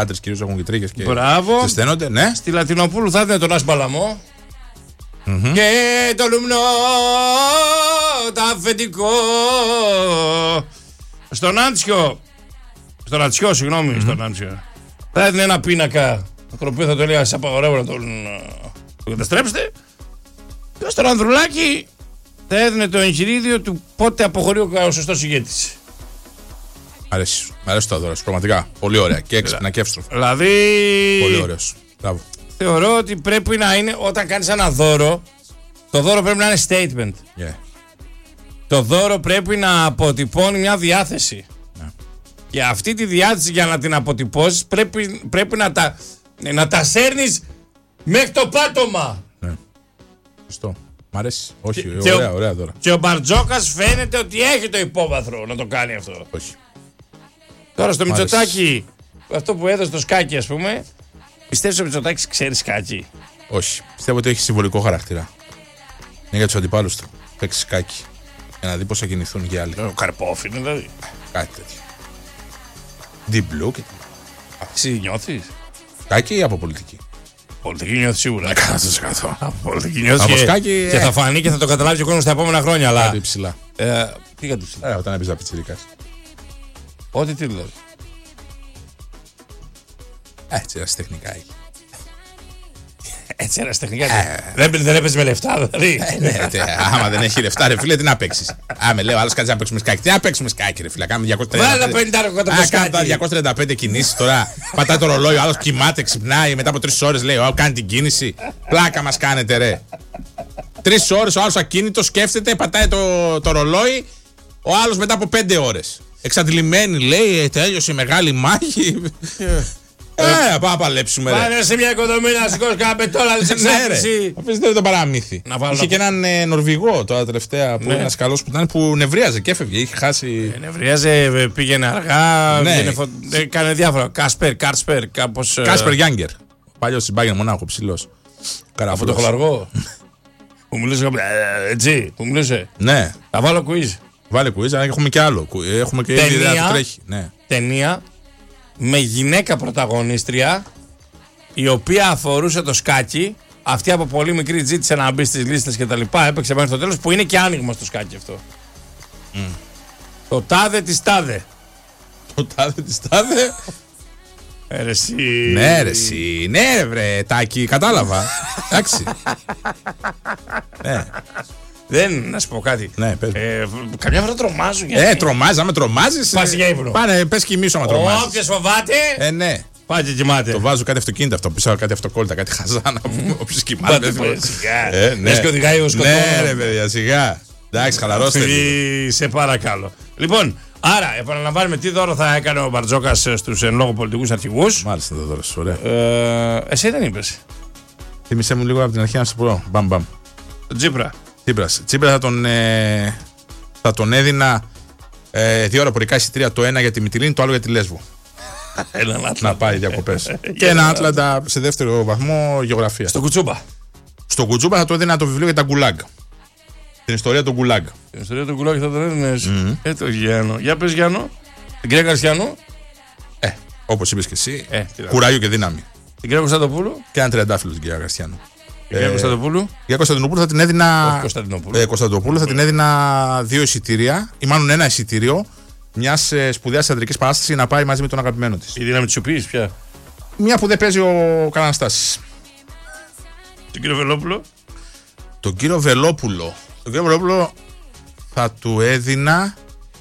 άντρες κυρίως έχουν και τρίχες και ζεσταίνονται. Ναι. Στη Λατινοπούλου θα έδινε τον Ασπαλαμό. Και το λουμνό, το αφεντικό. Στον Αντσιό, συγγνώμη, στον Αντσιό. Θα έδινε ένα πίνακα, τον οποίο θα το έλεγα, σας απαγορεύω να τον καταστρέψετε. Και στον Ανδρουλάκη θα έδινε το εγχειρίδιο του πότε αποχωρεί ο σωστός ηγέτης. Μ' αρέσει το δώρο, πραγματικά. Πολύ ωραία και έξυπνα και εύστροφα. Δηλαδή. Πολύ ωραίος. Μπράβο. Θεωρώ ότι πρέπει να είναι, όταν κάνεις ένα δώρο, το δώρο πρέπει να είναι statement. Yeah. Το δώρο πρέπει να αποτυπώνει μια διάθεση. Yeah. Και αυτή τη διάθεση, για να την αποτυπώσεις, πρέπει να τα σέρνεις μέχρι το πάτωμα. Ναι. Σωστό. Μ' αρέσει. Όχι, Και ωραία δώρα. Και ο Μπαρτζόκας φαίνεται ότι έχει το υπόβαθρο να το κάνει αυτό. Όχι. Τώρα στο Μητσοτάκη, αυτό που έδωσε το σκάκι, ας πούμε, πιστεύεις ότι ο Μητσοτάκης ξέρει σκάκι? Όχι. Πιστεύω ότι έχει συμβολικό χαρακτήρα. Είναι για τους αντιπάλους του. Παίξει σκάκι. Για να δει πώς θα κινηθούν και οι άλλοι. Ο Καρπόφ είναι δηλαδή. Κάτι τέτοιο. Deep Blue και Εσύ νιώθεις? σκάκι ή από πολιτική? Πολιτική νιώθει σίγουρα. 100%. Από πολιτική νιώθει. Από σκάκι. Και θα φανεί και θα το καταλάβει ο κόσμος τα επόμενα χρόνια. Αλλά. Κάτι ψηλά. Τι κάτι ψηλά? Όταν έπαιζα πιτσιρικάς. Ό,τι τι δηλαδή. Έτσι, ερασιτεχνικά έχει. Έτσι ερασιτεχνικά. Δεν έπαιζε με λεφτά, δηλαδή. Ναι, άμα δεν έχει λεφτά, ρε φίλε, τι να παίξεις? Με λέω, άλλος κάτσε να παίξουμε σκάκι. Τι να παίξουμε σκάκι, ρε φίλε? Κάνουμε 235. Βάλε 50 κάτω από σκάκι. 235 κινήσεις τώρα. Πατάει το ρολόι, ο άλλος κοιμάται, ξυπνάει. Μετά από 3 ώρες λέει, κάνει την κίνηση. Πλάκα μας κάνετε, ρε. 3 ώρες ο άλλος ακίνητος σκέφτεται, πατάει το ρολόι. Ο άλλος μετά από 5 ώρες. Εξαντλημένη λέει, τέλειωσε η μεγάλη μάχη. Πάμε να παλέψουμε. Πάνε σε μια οικοδομή να σηκώσει κάνα πετόλα. Ναι, ρε. Αφήστε δεν το παραμύθι. Είχε και έναν Νορβηγό τώρα τελευταία που είναι ένας καλός που ήταν, που νευρίαζε και έφευγε. Είχε χάσει. Νευρίαζε, πήγαινε αργά. Έκανε διάφορα. Κάσπερ, κάπως. Κάσπερ Γιάνγκερ. Παλιός στην Bayern Μονάχο, ψηλός. Από το χολαργό. Που μιλούσε. Έτσι, που μιλούσε. Ναι. Θα βάλω quiz. Βάλε quiz, αλλά έχουμε και άλλο. Έχουμε και η ιδέα που τρέχει. Ταινία με γυναίκα πρωταγωνίστρια, η οποία αφορούσε το σκάκι. Αυτή από πολύ μικρή ζήτησε να μπει στις λίστες και τα λοιπά. Έπαιξε μέχρι το τέλος, που είναι και άνοιγμα στο σκάκι αυτό. Το τάδε της τάδε. Το τάδε της τάδε. Ερεσί. Ναι, ρε, εσύ. Ναι, βρε, Τάκη, κατάλαβα. Εντάξει. Ναι. Δεν, να σου πω κάτι. Ναι, πες. Καμιά φορά τρομάζουν. Τρομάζεις, άμα τρομάζεις. Πας για ύπνο. Πάνε, πες κοιμήσου άμα τρομάζεις. Όποιος φοβάται. Ναι. Πάει και κοιμάται. Το βάζω κάτι αυτοκίνητα αυτό, πίσω κάτι αυτοκόλλητα, κάτι χαζάνα. Όποιος κοιμάται. Σιγά. Λες και οδηγάει ο σκοτώνος. Ναι, ρε παιδιά, σιγά. Εντάξει, χαλαρώστε. Σε παρακαλώ. Λοιπόν, άρα επαναλαμβάνουμε τι δώρο θα έκανε ο Μπαρτζόκας στους εν λόγω πολιτικούς αρχηγούς. Μάλιστα το δώρο σου, ωραία. Εσύ δεν είπες? Θύμισέ μου λίγο από την αρχή να σου πω. Μπαμ. Τσίπρα. Τσίπρα θα τον έδινα 2 αεροπορικά εισιτήρια, το ένα για τη Μυτιλήνη, το άλλο για τη Λέσβο. Να πάει διακοπές. Και ένα Άτλαντα σε δεύτερο βαθμό γεωγραφία. Στο Κουτσούμπα. Στο Κουτσούμπα θα το έδινα το βιβλίο για τα Γκουλάγκ. Την ιστορία του Γκουλάγκ. Την ιστορία του Γκουλάγκ θα τον έδινες. Το Γιάννο. Για πες Γιάννο. Την κυρία Καρσιανού. Όπως είπες και εσύ. Κουράγιο και δύναμη. Την κυρία Κωνσταντοπούλου. Και έναν τριαντάφυλλο την κυρία Καρσιανού. Για Κωνσταντοπούλου. Για Κωνσταντοπούλου θα την έδινα. Κωνσταντοπούλου θα την έδινα 2 εισιτήρια, ή μάλλον 1 εισιτήριο μιας σπουδαίας θεατρικής παράστασης να πάει μαζί με τον αγαπημένο της. Η δύναμη της οποίας πια? Μια που δεν παίζει ο Καναναστάσης. Τον κύριο Βελόπουλο. Τον κύριο Βελόπουλο θα του έδινα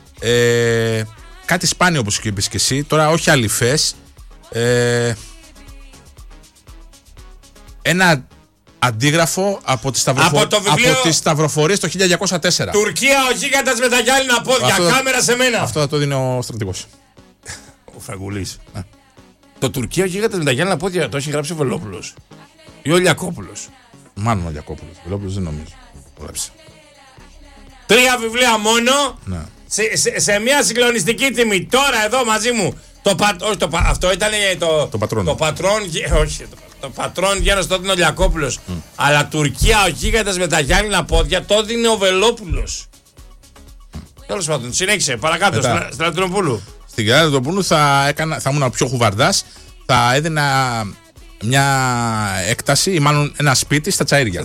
κάτι σπάνιο, όπως είπες και εσύ. Τώρα όχι αληφές. Ένα αντίγραφο από τις σταυροφορίες το 1904. Τουρκία, ο γίγαντας με τα γυάλινα πόδια. Κάμερα σε μένα. Αυτό θα το δίνει ο στρατηγός. Ο Φραγκουλής. Το Τουρκία, ο γίγαντας με τα γυάλινα πόδια, το έχει γράψει ο Βελόπουλος ή ο Λιακόπουλος? Μάλλον ο Λιακόπουλος. Ο Βελόπουλος δεν νομίζω. Γράψει. 3 βιβλία μόνο. Ναι. Σε μια συγκλονιστική τιμή. Τώρα εδώ μαζί μου. Αυτό ήταν το πατρόν. Το πατρόν. Όχι. Το πατρόν Γιάννος το έδινε ο Λιακόπουλος. Αλλά Τουρκία, ο γίγαντας με τα γυάλινα πόδια, το έδινε ο Βελόπουλος. Τέλος πάντων, συνέχισε. Παρακάτω, στην Λατινοπούλου. Στην Λατινοπούλου θα ήμουν πιο χουβαρδάς. θα έδινα μια έκταση ή μάλλον ένα σπίτι στα Τσαΐρια.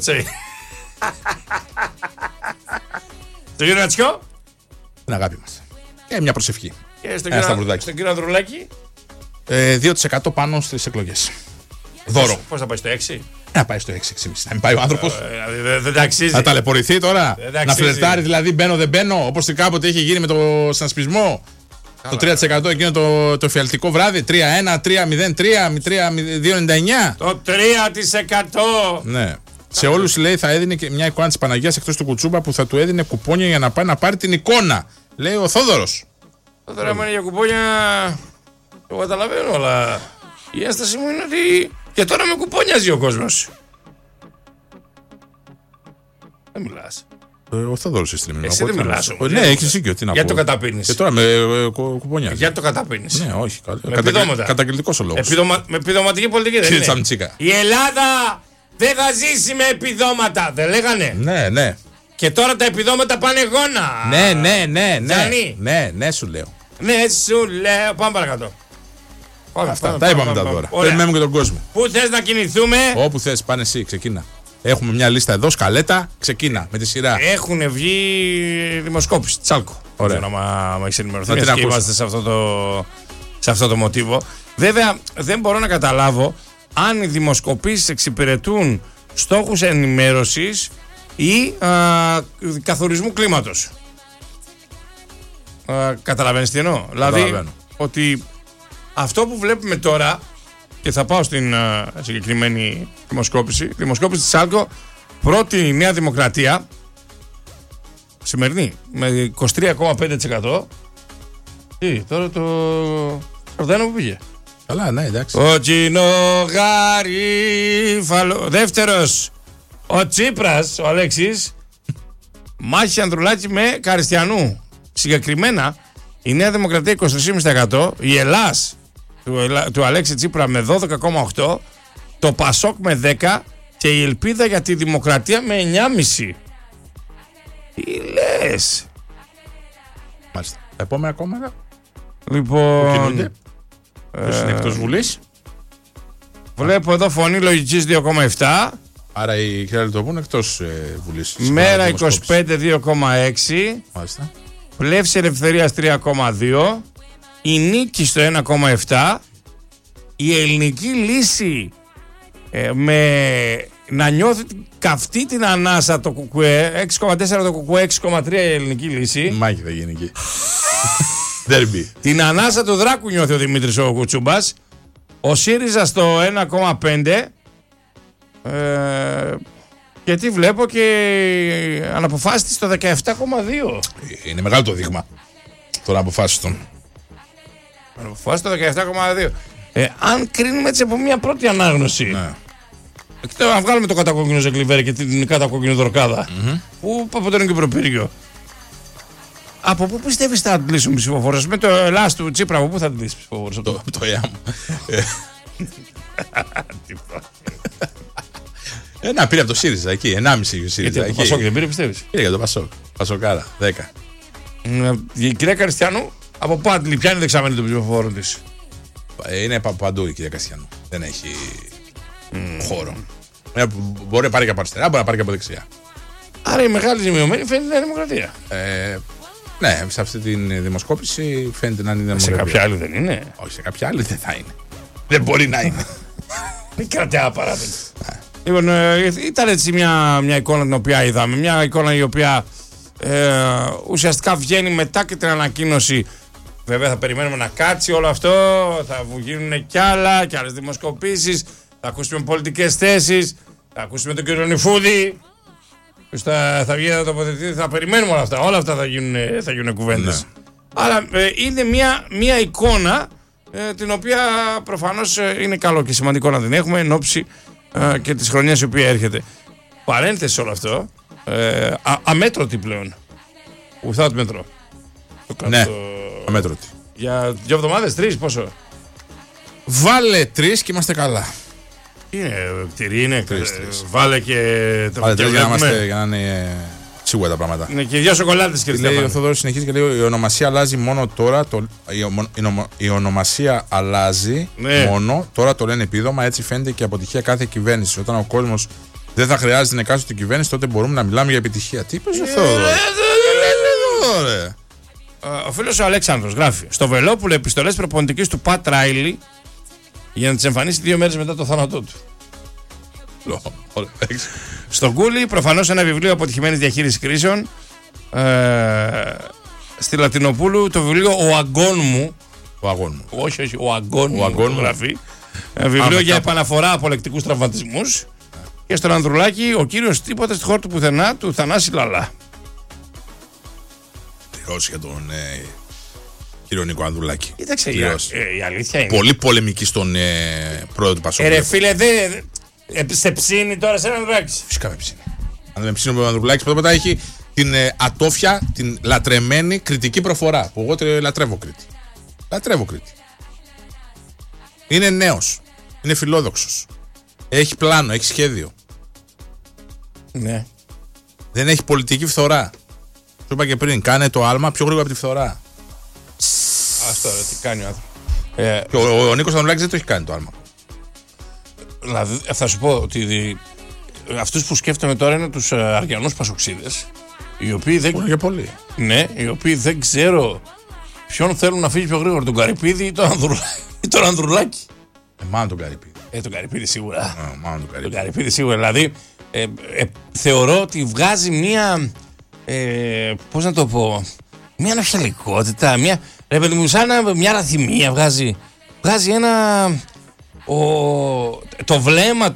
Το κύριο Ρατσιό. Την αγάπη μας. Και μια προσευχή. Και στον κύριο Ανδρουλάκη. 2% πάνω στις εκλογές. Δώρο. Πώς θα πάει στο 6? Να πάει στο 6,5. Να μην πάει ο άνθρωπος. Δεν τα αξίζει. Να ταλαιπωρηθεί τώρα. Να φλερτάρει δηλαδή μπαίνω δεν μπαίνω. Όπως κάποτε είχε γίνει με το συνασπισμό. Το 3% εκείνο το εφιαλτικό βράδυ. 3-1, 3-0-3, 3-2-99. Το 3%. Ναι. Σε όλους λέει θα έδινε και μια εικόνα της Παναγίας εκτός του Κουτσούμπα που θα του έδινε κουπόνια για να πάει να πάρει την εικόνα. Λέει ο Θόδωρος. Τώρα άμα είναι για κουπόνια. Το καταλαβαίνω, αλλά η ένσταση μου είναι ότι και τώρα με κουπόνιάζει ο κόσμος. Δεν μιλάς. Ο Θόδωρος έστειλε. Εσύ δεν μιλάς όμως. Ναι, έχεις δίκιο. Τι να πω. Γιατί το καταπίνεις. Και τώρα με κουπόνιάζει. Γιατί το καταπίνεις. Ναι, όχι. επιδόματα. Καταγγελτικός ο λόγος. Με επιδοματική πολιτική δεν είναι. Η Ελλάδα δεν θα ζήσει με επιδόματα. Δεν λέγανε. Ναι. Και τώρα τα επιδόματα πάνε γόνα. Ναι, σου λέω. Ναι, σου λέω. Πάμε παρακάτω. Αυτά τα είπαμε τώρα. Περιμένουμε και τον κόσμο. Πού θες να κινηθούμε? Όπου θες, πάνε εσύ, ξεκίνα. Έχουμε μια λίστα εδώ, σκαλέτα, ξεκίνα με τη σειρά. Έχουν βγει δημοσκόπηση, Τσάλκο. Ωραία. Δεν ξέρω αν έχεις ενημερωθεί. Και είμαστε σε αυτό το μοτίβο. Βέβαια, δεν μπορώ να καταλάβω αν οι δημοσκοπήσεις εξυπηρετούν στόχους ενημέρωσης ή καθορισμού κλίματος. Καταλαβαίνεις τι εννοώ? Δηλαδή, ότι αυτό που βλέπουμε τώρα, και θα πάω στην συγκεκριμένη δημοσκόπηση της Σάλκο, πρώτη Νέα Δημοκρατία, σημερινή, με 23,5%. Τι, τώρα το Σαρδένο που πήγε. Καλά, ναι, εντάξει. Ο Τσινογαρίφαλο. Δεύτερος, ο Τσίπρας, ο Αλέξης, μάχη Ανδρουλάκη με Καριστιανού. Συγκεκριμένα, η Νέα Δημοκρατία 23,5%, η Ελλάς του Αλέξη Τσίπρα με 12,8%, το Πασόκ με 10% και η Ελπίδα για τη Δημοκρατία με 9,5%. Τι λες? Μάλιστα. Τα επόμενα κόμματα λοιπόν, ποιος είναι εκτός Βουλής? Βλέπω εδώ Φωνή Λογικής 2,7%. Άρα η κυρία Λιτοβού είναι εκτός Βουλής. Μέρα 25 2,6%. Μάλιστα. Πλεύση Ελευθερίας 3,2%. Η Νίκη στο 1,7%. Η Ελληνική Λύση με να νιώθει καυτή την ανάσα το ΚΚΕ, 6,4% το ΚΚΕ, 6,3% η Ελληνική Λύση. Μάχη θα γίνει εκεί. Δέρμπι. Την ανάσα του Δράκου νιώθει ο Δημήτρης ο Κουτσούμπας. Ο ΣΥΡΙΖΑ στο 1,5%. Και τι βλέπω και αναποφάσιστη στο 17,2%. Είναι μεγάλο το δείγμα των αποφάσιστων. Αναποφάσιστη στο 17,2%. Αν κρίνουμε έτσι από μια πρώτη ανάγνωση, Ναι. εκτός να βγάλουμε το κατακόκκινο Ζεκλιβέρη και την κατακόκκινο Δροκάδα, που από τον Κυπροπύργιο, από πού πιστεύεις θα αντλήσουν ψηφοφόρους? Με το Ελλάς του Τσίπρα, από πού θα αντλήσει ψηφοφόρους? Το ΕΑΜ. Να πήρε από το ΣΥΡΙΖΑ εκεί, 1,5 ο ΣΥΡΙΖΑ. Γιατί το Πασόκ δεν πήρε, πιστεύεις? Πήρε για το Πασόκ. Πασοκάρα, 10. Η κυρία Καριστιανού, από πού αντλεί, ποια είναι η δεξαμενή των ψηφοφόρων της? Είναι παντού η κυρία Καστιανού. Δεν έχει χώρο. Μπορεί να πάρει και από αριστερά, μπορεί να πάρει και από δεξιά. Άρα η μεγάλη ζημιωμένη φαίνεται η Νέα Δημοκρατία. Ναι, σε αυτή τη δημοσκόπηση φαίνεται να είναι η Νέα Σε Δημοκρατία. κάποια άλλη δεν είναι. Όχι, σε κάποια άλλη δεν θα είναι. Δεν μπορεί να είναι. Μην κρατιά παράδειγμα. Λοιπόν, ήταν έτσι μια εικόνα την οποία είδαμε. Μια εικόνα η οποία ουσιαστικά βγαίνει μετά και την ανακοίνωση. Βέβαια θα περιμένουμε να κάτσει όλο αυτό. Θα γίνουν κι άλλα, κι άλλες δημοσκοπήσεις. Θα ακούσουμε πολιτικές θέσεις. Θα ακούσουμε τον κύριο Νιφούδη. Θα βγει, θα τοποθετηθεί. Θα περιμένουμε όλα αυτά. Όλα αυτά θα γίνουν κουβέντες. Ναι. Αλλά είναι μια εικόνα την οποία προφανώς είναι καλό και σημαντικό να την έχουμε εν ώψη και της χρονιάς η οποία έρχεται. Παρένθεση όλο αυτό. Αμέτρωτη πλέον. Without μέτρο. Ναι, αμέτρωτη. Για 2 εβδομάδες, 3, πόσο? Βάλε 3 και είμαστε καλά. Είναι κτηρί, είναι. Βάλε και Βάλε 3 για να είναι σίγουρα τα πράγματα. Ναι, και 2 σοκολάτες και Λέει ο Θοδωρής, συνεχίζει και λέει: η ονομασία αλλάζει μόνο τώρα. Η ονομασία αλλάζει μόνο τώρα, το λένε επίδομα. Έτσι φαίνεται και η αποτυχία κάθε κυβέρνηση. Όταν ο κόσμος δεν θα χρειάζεται την εκάστοτε κυβέρνηση, τότε μπορούμε να μιλάμε για επιτυχία. Τι είπες ο Θοδωρής? Ο φίλος ο Αλέξανδρος γράφει: στο Βελόπουλο επιστολές προπονητικής του Πατ Ράιλι για να τις εμφανίσει 2 μέρες μετά το θάνατό του. Στον Κούλι, προφανώς ένα βιβλίο αποτυχημένης διαχείρισης κρίσεων. Στη Λατινοπούλου το βιβλίο Ο Αγκών μου. Ο Αγκών μου. Όχι, ο Αγκών μου γράφει. Βιβλίο για επαναφορά από λεκτικούς τραυματισμούς. Και στον Ανδρουλάκη, ο κύριος τίποτα στη χώρα του πουθενά του Θανάση Λαλά. Πληρώσει για τον κύριο Νίκο Ανδρουλάκη. Κοίταξε, η αλήθεια είναι. Πολύ πολεμική στον πρόεδρο του Πασόκ. Ρε φίλε, σε ψήνει τώρα σε έναν Ανδρουλάκη. Φυσικά με ψήνει. Αν δεν με ψήνει ο Ανδρουλάκης, πρώτα έχει την ατόφια, την λατρεμένη κριτική προφορά. Που εγώ λατρεύω Κρήτη. Λατρεύω Κρήτη. Είναι νέος. Είναι φιλόδοξος. Έχει πλάνο, έχει σχέδιο. Ναι. Δεν έχει πολιτική φθορά. Σου είπα και πριν, κάνε το άλμα πιο γρήγορα από τη φθορά. Ας τώρα, τι κάνει ο άνθρωπος. Και ο Νίκος Ανδρουλάκης δεν το έχει κάνει το άλμα. Δηλαδή, θα σου πω ότι αυτούς που σκέφτομαι τώρα είναι τους αριανούς πασοξίδες. Οι οποίοι δεν. Για πολύ. Ναι, οι οποίοι δεν ξέρω ποιον θέλουν να φύγει πιο γρήγορα, τον Καρυπίδη ή τον Ανδρουλάκη. Μάλλον τον Καρυπίδη. Τον Καρυπίδη σίγουρα. Μάλλον τον Καρυπίδη σίγουρα. Δηλαδή, θεωρώ ότι βγάζει μία. Πώς να το πω. Μία ανοχελικότητα. Ρε παιδί μου, σαν μια ραθυμία βγάζει. Βγάζει ένα. Το βλέμμα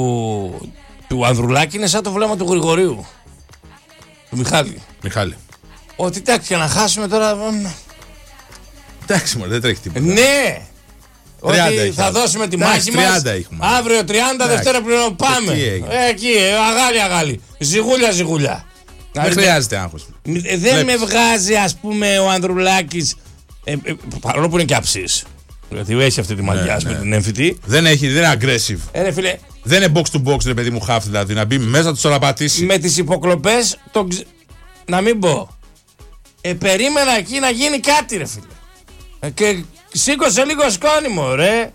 του Ανδρουλάκη είναι σαν το βλέμμα του Γρηγορίου. Του Μιχάλη. Ότι εντάξει, για να χάσουμε τώρα. Εντάξει, δεν τρέχει τίποτα. Ναι! Ότι θα δώσουμε τη μάχη μας. Αύριο 30, Δευτέρα πλέον πάμε. Εκεί, αγάλι. Ζυγούλια. Δεν χρειάζεται άγχος. Δεν με βγάζει, ας πούμε, ο Ανδρουλάκης. Παρόλο που είναι και αψής. Γιατί έχει αυτή τη μαγιά με την έμφυτη. Δεν είναι aggressive. Φίλε, δεν είναι box to box, ρε παιδί μου, χάφ, δηλαδή να μπει μέσα του να πατήσει. Με τις υποκλοπές, να μην πω. Περίμενα εκεί να γίνει κάτι, ρε φίλε. Και σήκωσε λίγο σκόνη μου, ρε.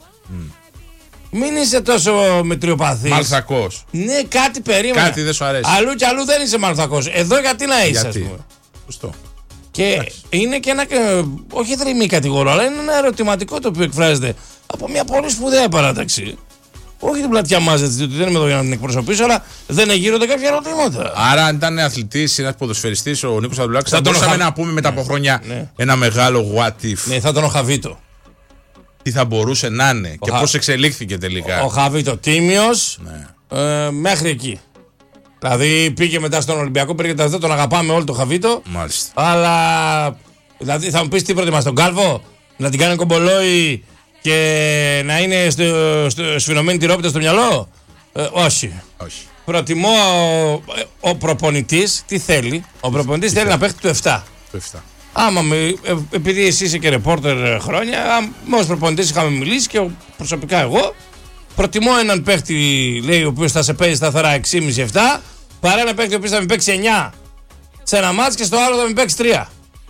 Μην είσαι τόσο μετριοπαθής. Μαλθακός. Ναι, κάτι περίμενα. Κάτι δεν σου αρέσει. Αλλού κι αλλού δεν είσαι μαλθακός. Εδώ γιατί να είσαι, ας πούμε. Σωστό. Και είναι και ένα. Όχι θρημή κατηγορώ, αλλά είναι ένα ερωτηματικό το οποίο εκφράζεται από μια πολύ σπουδαία παράταξη. Όχι την πλατιά μάζα, διότι δεν είμαι εδώ για να την εκπροσωπήσω, αλλά δεν εγείρονται κάποια ερωτήματα. Άρα, αν ήταν αθλητής ή ένας ποδοσφαιριστής ο Νίκος Ανδρουλάκης, θα μπορούσαμε να πούμε μετά από χρόνια ένα μεγάλο what if. Ναι, θα ήταν ο Χαβίτο. Τι θα μπορούσε να είναι και πώς εξελίχθηκε τελικά. Ο Χαβίτο τίμιος μέχρι εκεί. Δηλαδή πήγε μετά στον Ολυμπιακό, πήγε μετά τον αγαπάμε όλοι τον Χαβίτο. Μάλιστα. Αλλά δηλαδή θα μου πεις τι προτιμάς, τον Κάλβο, να την κάνει κομπολόι και να είναι σφινωμένη τυρόπιτα στο μυαλό. Όχι. Προτιμώ ο προπονητής, τι θέλει. Ο προπονητής θέλει να παίξει το 7. Άμα επειδή εσύ είσαι και ρεπόρτερ χρόνια, ως προπονητής είχαμε μιλήσει και προσωπικά εγώ, προτιμώ έναν παίχτη, λέει, ο οποίος θα σε παίζει σταθερά 6,5-7, παρά ένα παίχτη ο οποίος θα με παίξει 9 σε ένα μάτς και στο άλλο θα με παίξει 3.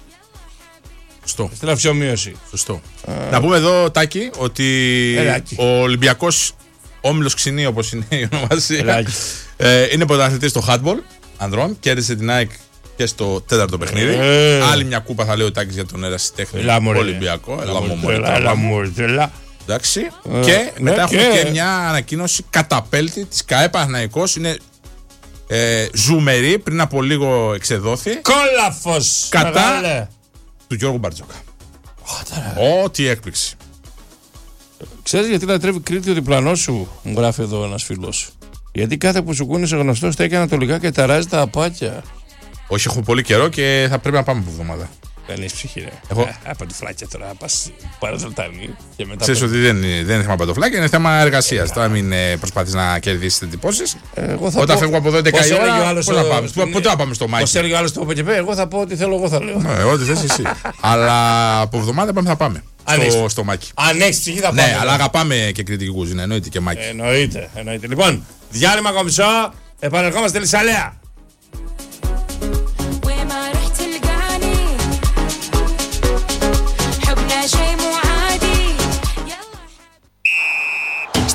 Σωστό. Στην αυσιομοίωση. Σωστό. Να πούμε εδώ, Τάκη, ότι ο Ολυμπιακός Όμιλος Ξινή, όπως είναι η ονομασία, είναι πρωταθλητής στο handball ανδρών, κέρδισε την ΑΕΚ και στο 4ο παιχνίδι. Άλλη μια κούπα θα λέει ο Τάκης για τον ερασιτέχνη Ολυμπιακό. Εντάξει. Και μετά έχουμε και μια ανακοίνωση καταπέλτη της ΚΑΕ Παναθηναϊκός. Είναι ζουμερή, πριν από λίγο εξεδόθη. Κόλαφος! Κατά του Γιώργου Μπαρτζόκα. Τι έκπληξη. Ξέρεις γιατί λατρεύει Κρήτη ο διπλανός σου, μου γράφει εδώ ένας φίλος. Γιατί κάθε που σου κούνησε γνωστός στέκει ανατολικά και ταράζει τα απάκια. Όχι, έχουμε πολύ καιρό και θα πρέπει να πάμε από εβδομάδα. Δεν έχει ψυχή, ρε. Παντοφλάκια τώρα, πας παραδελτάνει και μετά. Ξέρεις ότι δεν είναι θέμα παντοφλάκια, είναι θέμα εργασίας. Τώρα μην προσπαθείς να κερδίσεις εντυπώσεις. Όταν φεύγω από εδώ 11 η ώρα, πώς να πάμε. Πότε να πάμε στο Μάκη. Πώς έλεγε ο άλλος το ΠΚΠ, εγώ θα πω ό,τι θέλω, εγώ θα λέω. Ό,τι θες εσύ. Αλλά από εβδομάδα θα πάμε. Στο Μάκη. Αν έχεις ψυχή θα πάμε. Ναι, αλλά αγαπάμε και κριτική κουζίνα, εννοείται και Μάκη. Εννοείται. Λοιπόν, διάλειμμα κομψό, επανερχόμαστε Λυσσαλέα.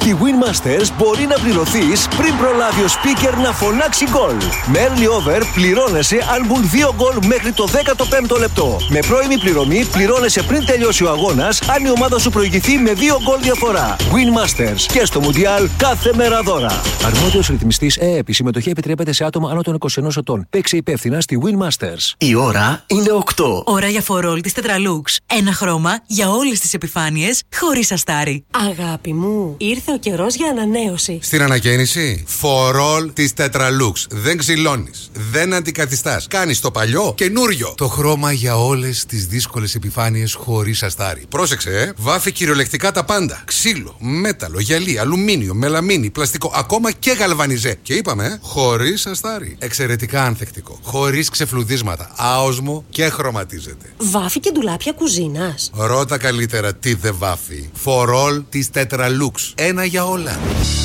Στη Winmasters μπορεί να πληρωθείς πριν προλάβει ο speaker να φωνάξει γκολ. Με early over πληρώνεσαι αν μπουν 2 γκολ μέχρι το 15ο λεπτό. Με πρώιμη πληρωμή πληρώνεσαι πριν τελειώσει ο αγώνας αν η ομάδα σου προηγηθεί με 2 γκολ διαφορά. Winmasters και στο Μουντιάλ κάθε μέρα δώρα. Αρμόδιος ρυθμιστής ΕΕΠ. Η συμμετοχή επιτρέπεται σε άτομα άνω των 21 ετών. Παίξε υπεύθυνα στη Winmasters. Η ώρα είναι 8. Ώρα για φορόλ της Tetralux. Ένα χρώμα για όλες τις επιφάνειες, χωρίς αστάρι. Αγάπη μου, ήρθε ο καιρός για ανανέωση. Στην ανακαίνιση, φορόλ της Tetralux. Δεν ξυλώνεις, δεν αντικαθιστάς. Κάνεις το παλιό καινούριο. Το χρώμα για όλες τις δύσκολες επιφάνειες χωρίς αστάρι. Πρόσεξε, βάφει κυριολεκτικά τα πάντα. Ξύλο, μέταλλο, γυαλί, αλουμίνιο, μελαμίνι, πλαστικό, ακόμα και γαλβανιζέ. Και είπαμε, χωρίς αστάρι. Εξαιρετικά ανθεκτικό. Χωρίς ξεφλουδίσματα. Άοσμο και χρωματίζεται. Βάφει και ντουλάπια κουζίνας. Ρώτα καλύτερα τι δεν βάφει. Φορόλ της Tetralux. Ένα για όλα.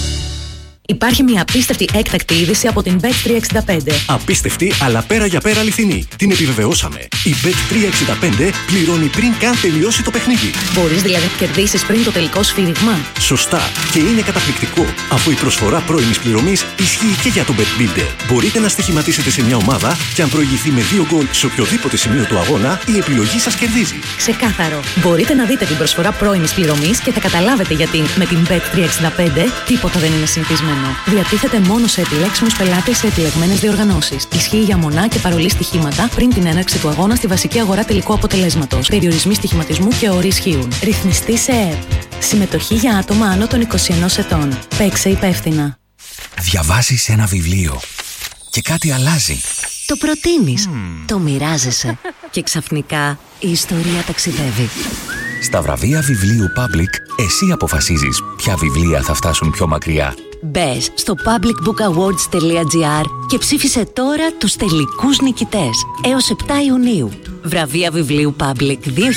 Υπάρχει μια απίστευτη έκτακτη είδηση από την Bet365. Απίστευτη, αλλά πέρα για πέρα αληθινή. Την επιβεβαιώσαμε. Η Bet365 πληρώνει πριν καν τελειώσει το παιχνίδι. Μπορείς δηλαδή να κερδίσεις πριν το τελικό σφύριγμα. Σωστά. Και είναι καταπληκτικό, αφού η προσφορά πρώιμης πληρωμής ισχύει και για το Bet Builder. Μπορείτε να στοιχηματίσετε σε μια ομάδα και αν προηγηθεί με 2 γκολ σε οποιοδήποτε σημείο του αγώνα, η επιλογή σας κερδίζει. Ξεκάθαρο. Μπορείτε να δείτε την προσφορά πρώιμης πληρωμής και θα καταλάβετε γιατί με την Bet365 τίποτα δεν είναι συνηθισμένο. Διατίθεται μόνο σε επιλέξιμους πελάτες σε επιλεγμένες διοργανώσεις. Ισχύει για μονά και παρολί στοιχήματα πριν την έναρξη του αγώνα στη βασική αγορά τελικού αποτελέσματος. Περιορισμοί στοιχηματισμού και όροι ισχύουν. Ρυθμιστή σε ΕΕΠ. Συμμετοχή για άτομα άνω των 21 ετών. Παίξε υπεύθυνα. Διαβάζεις ένα βιβλίο και κάτι αλλάζει. Το προτείνεις, το μοιράζεσαι και ξαφνικά η ιστορία ταξιδεύει. Στα βραβεία βιβλίου Public, εσύ αποφασίζεις ποια βιβλία θα φτάσουν πιο μακριά. Μπες στο publicbookawards.gr και ψήφισε τώρα τους τελικούς νικητές έως 7 Ιουνίου. Βραβεία βιβλίου Public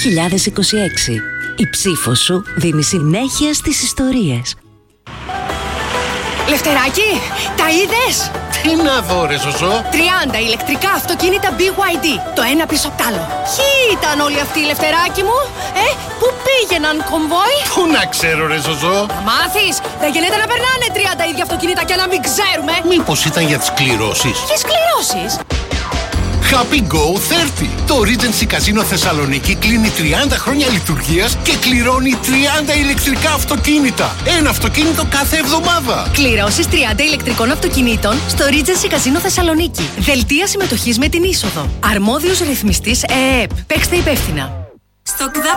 2026. Η ψήφος σου δίνει συνέχεια στις ιστορίες. Λευτεράκι, τα είδες? Τι να δω ρε Ζωζό? 30 ηλεκτρικά αυτοκίνητα BYD, το ένα πίσω απ' τ' άλλο. Ποιοι ήταν όλοι αυτοί, Λευτεράκι μου? Πού πήγαιναν, κομβόι? Πού να ξέρω ρε Ζωζό? Θα μάθεις, δεν γίνεται να περνάνε 30 ίδια αυτοκίνητα και να μην ξέρουμε. Μήπως ήταν για τις κληρώσεις? Ποιες κληρώσεις? Happy Go 30. Το Regency Casino Θεσσαλονίκη κλείνει 30 χρόνια λειτουργίας και κληρώνει 30 ηλεκτρικά αυτοκίνητα. Ένα αυτοκίνητο κάθε εβδομάδα. Κληρώσεις 30 ηλεκτρικών αυτοκινήτων στο Regency Casino Θεσσαλονίκη. Δελτία συμμετοχής με την είσοδο. Αρμόδιος ρυθμιστής ΕΕΠ. Παίξτε υπεύθυνα.